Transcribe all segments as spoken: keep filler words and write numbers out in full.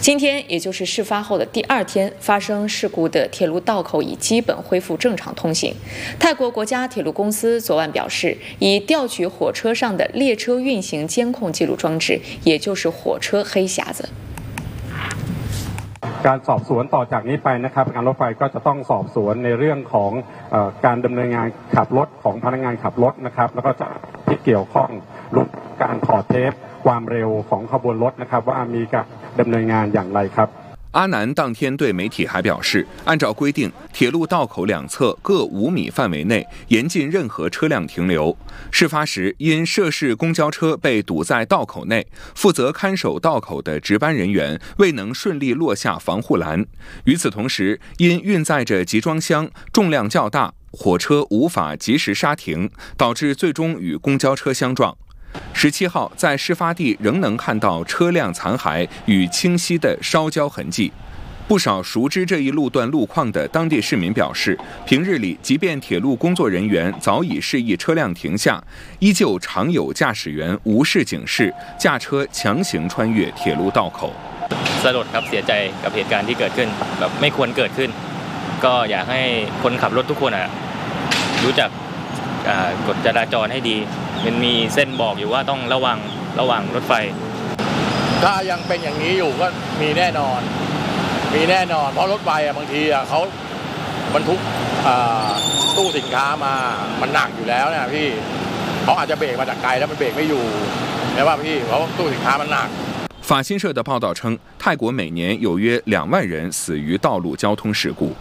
今天，也就是事发后的第二天，发生事故的铁路道口已基本恢复正常通行。泰国国家铁路公司昨晚表示，已调取火车上的列车运行监控记录装置，也就是火车黑匣子。 การสอบสวนต่อจากนี้ไปนะครับการรถไฟก็จะต้องสอบสวนในเรื่องของการดำเนินงานขับรถของพนักงานขับรถนะครับแล้วก็จะที่เกี่ยวข้องรวมการถอดเทปความเร็วของขบวนรถนะครับว่ามีการดำเนินงานอย่างไรครับ阿南当天对媒体还表示，按照规定，铁路道口两侧各五米范围内严禁任何车辆停留。事发时，因涉事公交车被堵在道口内，负责看守道口的值班人员未能顺利落下防护栏。与此同时，因运载着集装箱，重量较大，火车无法及时刹停，导致最终与公交车相撞。十七号，在事发地仍能看到车辆残骸与清晰的烧焦痕迹。不少熟知这一路段路况的当地市民表示，平日里即便铁路工作人员早已示意车辆停下，依旧常有驾驶员无视警示，驾车强行穿越铁路道口。 สลดครับเสียใจกับเหตุการณ์ที่เกิดขึ้นแบบไม่ควรเกิดขึ้นก็อยากให้คนขับรถทุกคนอ่ะรู้จักกฎจราจรให้ดีมันมีเส้นบอกอยู่ว่าต้องระวังระวังรถไฟถ้ายังเป็นอย่างนี้อยู่ก็มีแน่นอนมีแน่นอนเพราะรถไฟอ่ะบางทีอ่ะเขาบรรทุกตู้สินค้ามามันหนักอยู่แล้วเนี่ยพี่เขาอาจจะเบรกมาจากไกลแล้วมันเบรกไม่อยู่ใช่ป่ะพี่เพราะตู้สินค้ามันหนัก法新社的报道称，泰国每年有约两万人死于道路交通事故。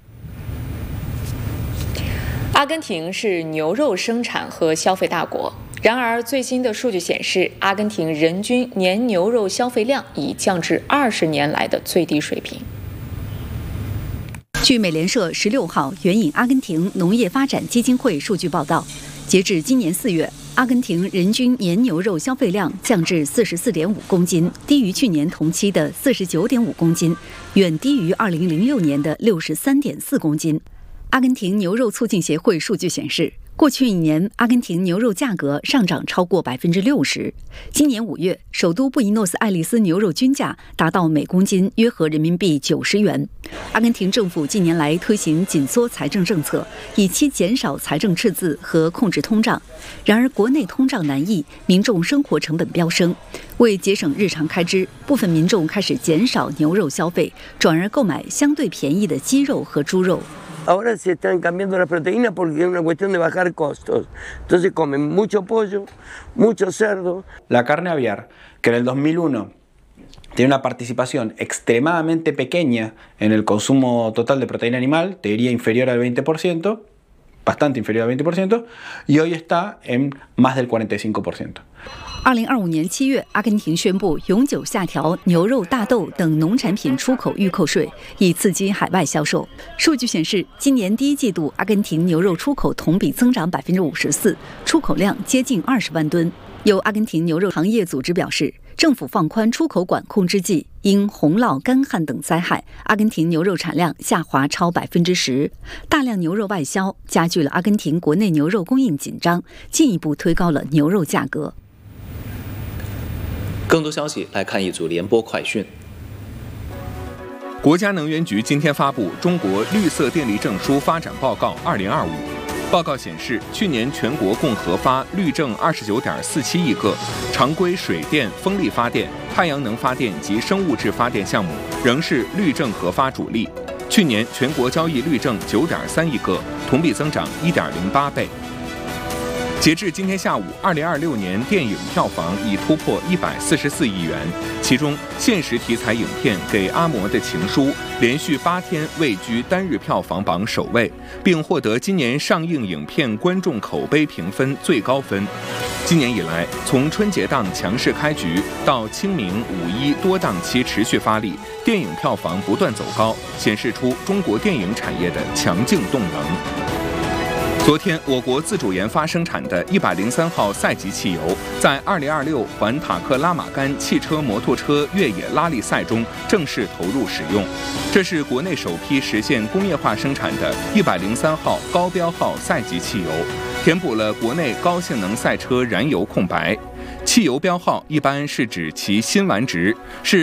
阿根廷是牛肉生产和消费大国，然而最新的数据显示，阿根廷人均年牛肉消费量已降至二十年来的最低水平。 据美联社十六号援引阿根廷农业发展基金会数据报道，截至今年四月，阿根廷人均年牛肉消费量降至四十四点五公斤，低于去年同期的四十九点五公斤，远低于二零零六年的六十三点四公斤。阿根廷牛肉促进协会数据显示，过去一年阿根廷牛肉价格上涨超过百分之六十。今年五月，首都布宜诺斯艾利斯牛肉均价达到每公斤约合人民币九十元。阿根廷政府近年来推行紧缩财政政策，以期减少财政赤字和控制通胀。然而，国内通胀难抑，民众生活成本飙升。为节省日常开支，部分民众开始减少牛肉消费，转而购买相对便宜的鸡肉和猪肉。 Ahora se están cambiando la proteína porque es una cuestión de bajar costos. Entonces comen mucho pollo, mucho cerdo. La carne aviar, que en el dos mil uno tiene una participación extremadamente pequeña en el consumo total de proteína animal, te diría inferior al veinte por ciento, bastante inferior al veinte por ciento, y hoy está en más del cuarenta y cinco por ciento。 二零二五年七月，阿根廷宣布永久下调牛肉、大豆等农产品出口预扣税，以刺激海外销售。数据显示，今年第一季度阿根廷牛肉出口同比增长百分之五十四，出口量接近二十万吨。有阿根廷牛肉行业组织表示，政府放宽出口管控之际，因洪涝、干旱等灾害，阿根廷牛肉产量下滑超百分之十，大量牛肉外销，加剧了阿根廷国内牛肉供应紧张，进一步推高了牛肉价格。 更多消息来看一组联播快讯。 国家能源局今天发布《中国绿色电力证书发展报告二零二五》。报告显示，去年全国共核发绿证二十九点四七亿个，常规水电、风力发电、太阳能发电及生物质发电项目仍是绿证核发主力。去年全国交易绿证九点三亿个，同比增长一点零八倍。截至今天下午，二零二六年电影票房已突破一百四十四亿元，其中现实题材影片《给阿嬷的情书》连续八天位居单日票房榜首位，并获得今年上映影片观众口碑评分最高分。今年以来，从春节档强势开局到清明、五一多档期持续发力，电影票房不断走高，显示出中国电影产业的强劲动能。昨天，我国自主研发生产的一百零三号赛级汽油在二零二六环塔克拉玛干汽车摩托车越野拉力赛中正式投入使用。这是国内首批实现工业化生产的一百零三号高标号赛级汽油，填补了国内高性能赛车燃油空白。汽油标号一般是指其辛烷值，是